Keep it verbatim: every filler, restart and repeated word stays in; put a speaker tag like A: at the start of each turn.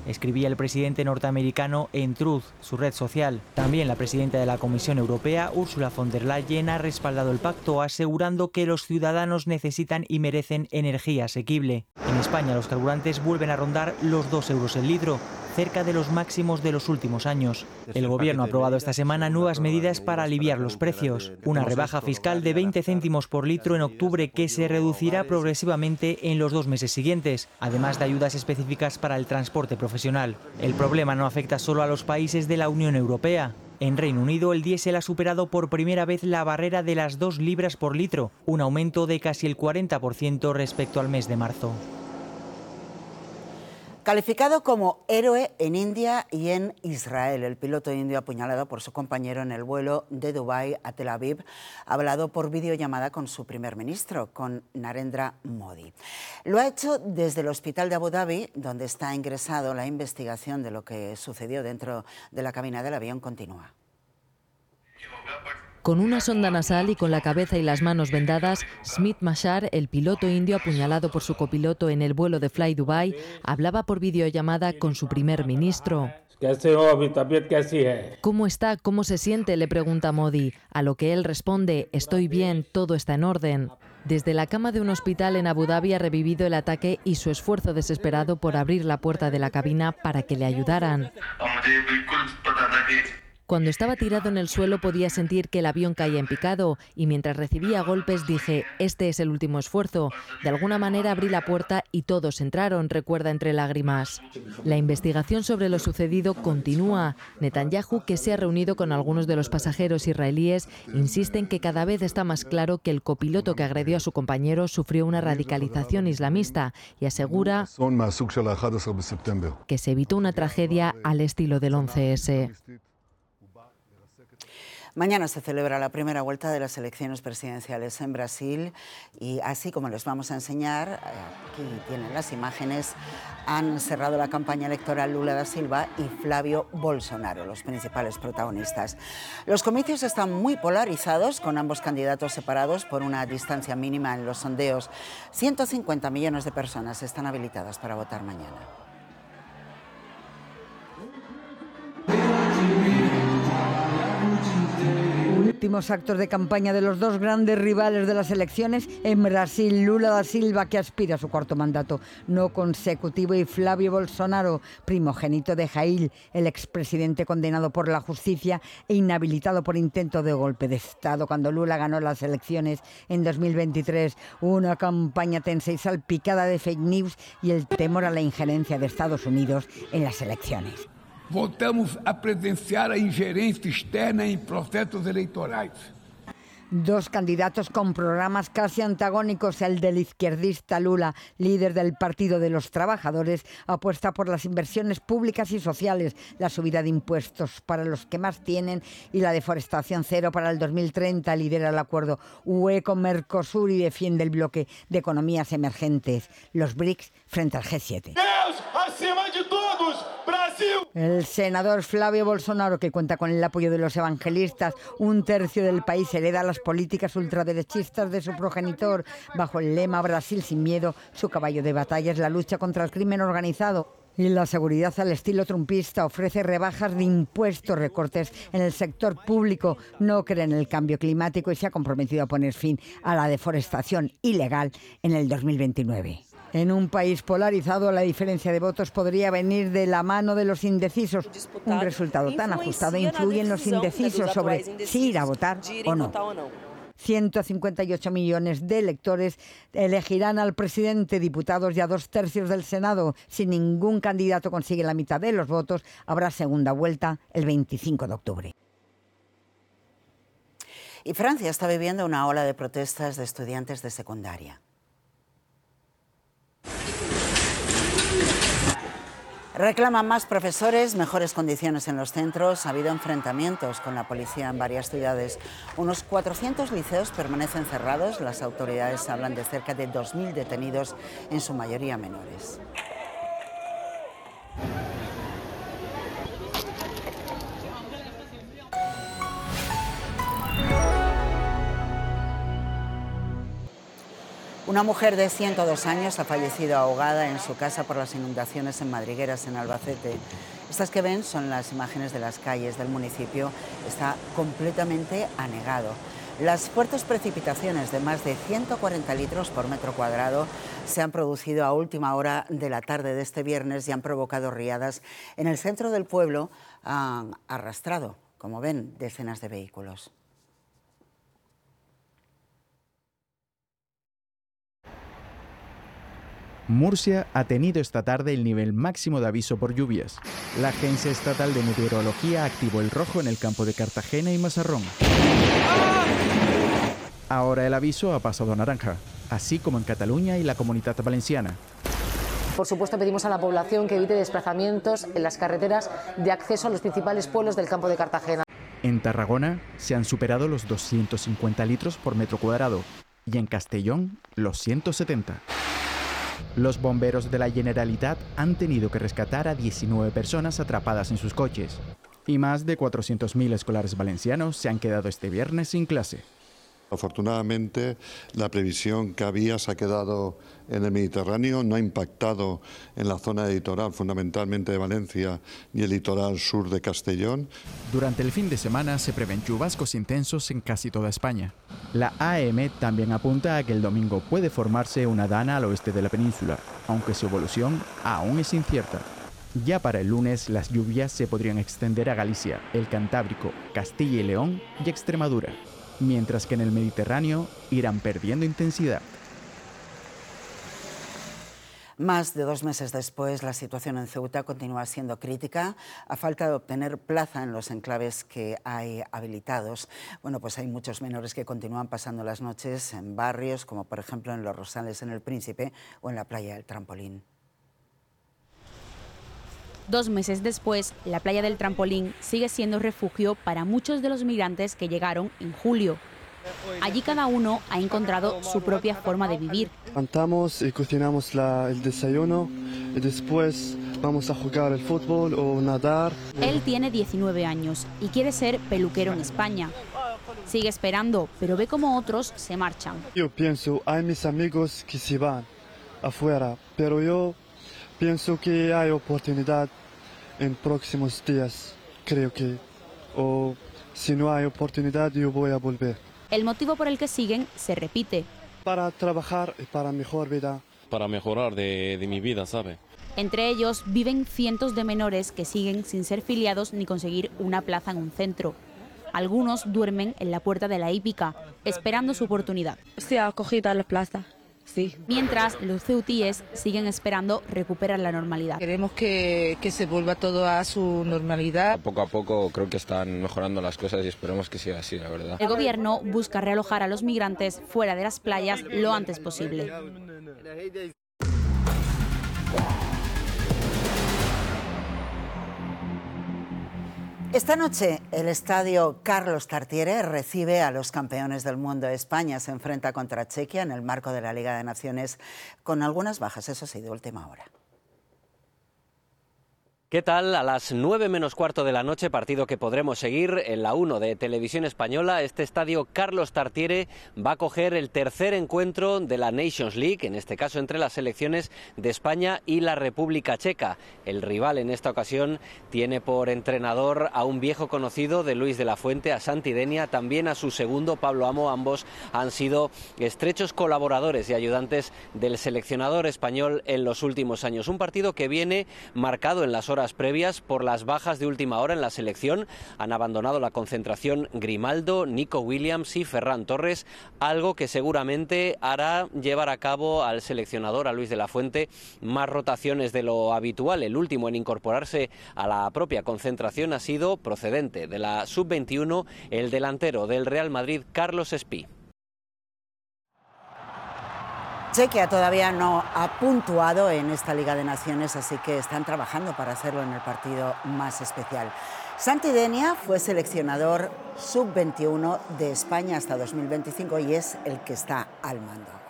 A: escribía el presidente norteamericano en Truth, su red social. También la presidenta de la Comisión Europea, Ursula von der Leyen, ha respaldado el pacto, asegurando que los ciudadanos necesitan y merecen energía asequible. En España los carburantes vuelven a rondar los dos euros el litro, cerca de los máximos de los últimos años. El Gobierno ha aprobado esta semana nuevas medidas para aliviar los precios. Una rebaja fiscal de veinte céntimos por litro en octubre que se reducirá progresivamente en los dos meses siguientes, además de ayudas específicas para el transporte profesional. El problema no afecta solo a los países de la Unión Europea. En Reino Unido, el diésel ha superado por primera vez la barrera de las dos libras por litro, un aumento de casi el cuarenta por ciento respecto al mes de marzo.
B: Calificado como héroe en India y en Israel, el piloto indio apuñalado por su compañero en el vuelo de Dubái a Tel Aviv ha hablado por videollamada con su primer ministro, con Narendra Modi. Lo ha hecho desde el hospital de Abu Dhabi, donde está ingresado. La investigación de lo que sucedió dentro de la cabina del avión continúa.
C: Con una sonda nasal y con la cabeza y las manos vendadas, Smit Mashar, el piloto indio apuñalado por su copiloto en el vuelo de Fly Dubai, hablaba por videollamada con su primer ministro. ¿Cómo está? ¿Cómo se siente?, le pregunta Modi, a lo que él responde: estoy bien, todo está en orden. Desde la cama de un hospital en Abu Dhabi ha revivido el ataque y su esfuerzo desesperado por abrir la puerta de la cabina para que le ayudaran. Cuando estaba tirado en el suelo podía sentir que el avión caía en picado y mientras recibía golpes dije: este es el último esfuerzo. De alguna manera abrí la puerta y todos entraron, recuerda entre lágrimas. La investigación sobre lo sucedido continúa. Netanyahu, que se ha reunido con algunos de los pasajeros israelíes, insiste en que cada vez está más claro que el copiloto que agredió a su compañero sufrió una radicalización islamista y asegura que se evitó una tragedia al estilo del once ese.
B: Mañana se celebra la primera vuelta de las elecciones presidenciales en Brasil y así como les vamos a enseñar, aquí tienen las imágenes, han cerrado la campaña electoral Lula da Silva y Flávio Bolsonaro, los principales protagonistas. Los comicios están muy polarizados, con ambos candidatos separados por una distancia mínima en los sondeos. ciento cincuenta millones de personas están habilitadas para votar mañana.
D: Últimos actos de campaña de los dos grandes rivales de las elecciones en Brasil. Lula da Silva, que aspira a su cuarto mandato no consecutivo, y Flávio Bolsonaro, primogénito de Jair, el expresidente condenado por la justicia e inhabilitado por intento de golpe de Estado cuando Lula ganó las elecciones en dos mil veintitrés. Una campaña tensa y salpicada de fake news y el temor a la injerencia de Estados Unidos en las elecciones.
E: Voltamos a presenciar a injerencia externa en procesos electorales.
D: Dos candidatos con programas casi antagónicos. El del izquierdista Lula, líder del Partido de los Trabajadores, apuesta por las inversiones públicas y sociales, la subida de impuestos para los que más tienen y la deforestación cero para el dos mil treinta. Lidera el acuerdo U E con Mercosur y defiende el bloque de economías emergentes, los BRICS, frente al G siete.
F: Deus acima de todos, Brasil.
D: El senador Flávio Bolsonaro, que cuenta con el apoyo de los evangelistas, un tercio del país, hereda las políticas ultraderechistas de su progenitor. Bajo el lema Brasil sin miedo, su caballo de batalla es la lucha contra el crimen organizado y la seguridad al estilo trumpista. Ofrece rebajas de impuestos, recortes en el sector público, no cree en el cambio climático y se ha comprometido a poner fin a la deforestación ilegal en el dos mil veintinueve. En un país polarizado, la diferencia de votos podría venir de la mano de los indecisos. Un resultado tan ajustado influye en los indecisos sobre si ir a votar o no. ciento cincuenta y ocho millones de electores elegirán al presidente, diputados y a dos tercios del Senado. Si ningún candidato consigue la mitad de los votos, habrá segunda vuelta el veinticinco de octubre.
B: Y Francia está viviendo una ola de protestas de estudiantes de secundaria. Reclaman más profesores, mejores condiciones en los centros. Ha habido enfrentamientos con la policía en varias ciudades. Unos cuatrocientos liceos permanecen cerrados. Las autoridades hablan de cerca de dos mil detenidos, en su mayoría menores. Una mujer de ciento dos años ha fallecido ahogada en su casa por las inundaciones en Madrigueras, en Albacete. Estas que ven son las imágenes de las calles del municipio. Está completamente anegado. Las fuertes precipitaciones de más de ciento cuarenta litros por metro cuadrado se han producido a última hora de la tarde de este viernes y han provocado riadas en el centro del pueblo. Han arrastrado, como ven, decenas de vehículos.
G: Murcia ha tenido esta tarde el nivel máximo de aviso por lluvias. La Agencia Estatal de Meteorología activó el rojo en el campo de Cartagena y Mazarrón. Ahora el aviso ha pasado a naranja, así como en Cataluña y la Comunitat Valenciana.
H: Por supuesto, pedimos a la población que evite desplazamientos en las carreteras de acceso a los principales pueblos del campo de Cartagena.
G: En Tarragona se han superado los doscientos cincuenta litros por metro cuadrado y en Castellón los ciento setenta. Los bomberos de la Generalitat han tenido que rescatar a diecinueve personas atrapadas en sus coches. Y más de cuatrocientos mil escolares valencianos se han quedado este viernes sin clase.
I: Afortunadamente, la previsión que había se ha quedado en el Mediterráneo, no ha impactado en la zona de litoral, fundamentalmente de Valencia, y el litoral sur de Castellón.
G: Durante el fin de semana se prevén chubascos intensos en casi toda España. La A E M también apunta a que el domingo puede formarse una dana al oeste de la península, aunque su evolución aún es incierta. Ya para el lunes las lluvias se podrían extender a Galicia, el Cantábrico, Castilla y León y Extremadura, mientras que en el Mediterráneo irán perdiendo intensidad.
B: Más de dos meses después, la situación en Ceuta continúa siendo crítica. A falta de obtener plaza en los enclaves que hay habilitados, bueno, pues hay muchos menores que continúan pasando las noches en barrios, como por ejemplo en Los Rosales, en El Príncipe, o en la playa del Trampolín.
J: Dos meses después, la playa del Trampolín sigue siendo refugio para muchos de los migrantes que llegaron en julio. Allí cada uno ha encontrado su propia forma de vivir.
K: Cantamos y cocinamos la, el desayuno y después vamos a jugar al fútbol o nadar.
J: Él tiene diecinueve años y quiere ser peluquero en España. Sigue esperando, pero ve como otros se marchan.
K: Yo pienso, hay mis amigos que se van afuera, pero yo pienso que hay oportunidad en próximos días, creo que. O si no hay oportunidad, yo voy a volver.
J: El motivo por el que siguen se repite.
K: Para trabajar y para mejor vida.
L: Para mejorar de, de mi vida, ¿sabe?
J: Entre ellos viven cientos de menores que siguen sin ser filiados ni conseguir una plaza en un centro. Algunos duermen en la puerta de la hípica, esperando su oportunidad.
M: Sí, acogida a la plaza. Sí.
J: Mientras, los ceutíes siguen esperando recuperar la normalidad.
M: Queremos que, que se vuelva todo a su normalidad.
N: Poco a poco creo que están mejorando las cosas y esperemos que siga así, la verdad.
J: El gobierno busca realojar a los migrantes fuera de las playas lo antes posible.
B: Esta noche el estadio Carlos Tartiere recibe a los campeones del mundo. España se enfrenta contra Chequia en el marco de la Liga de Naciones, con algunas bajas, eso sí, de última hora.
O: ¿Qué tal? A las nueve menos cuarto de la noche, partido que podremos seguir en la uno de Televisión Española. Este estadio Carlos Tartiere va a coger el tercer encuentro de la Nations League, en este caso entre las selecciones de España y la República Checa. El rival en esta ocasión tiene por entrenador a un viejo conocido de Luis de la Fuente, a Santi Denia, también a su segundo, Pablo Amo. Ambos han sido estrechos colaboradores y ayudantes del seleccionador español en los últimos años. Un partido que viene marcado en las horas previas por las bajas de última hora en la selección. Han abandonado la concentración Grimaldo, Nico Williams y Ferran Torres, algo que seguramente hará llevar a cabo al seleccionador, a Luis de la Fuente, más rotaciones de lo habitual. El último en incorporarse a la propia concentración ha sido procedente de la sub veintiuno, el delantero del Real Madrid, Carlos Espí.
B: Chequia todavía no ha puntuado en esta Liga de Naciones, así que están trabajando para hacerlo en el partido más especial. Santi Denia fue seleccionador sub veintiuno de España hasta dos mil veinticinco y es el que está al mando.